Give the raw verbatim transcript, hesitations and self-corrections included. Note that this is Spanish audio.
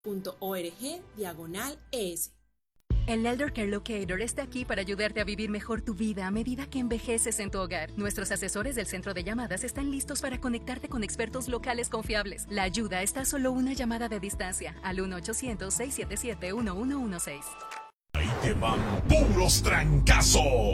punto org diagonal es. El Elder Care Locator está aquí para ayudarte a vivir mejor tu vida a medida que envejeces en tu hogar. Nuestros asesores del centro de llamadas están listos para conectarte con expertos locales confiables. La ayuda está a solo una llamada de distancia al uno ochocientos, seiscientos setenta y siete, uno uno uno seis. Ahí te van puros trancazos.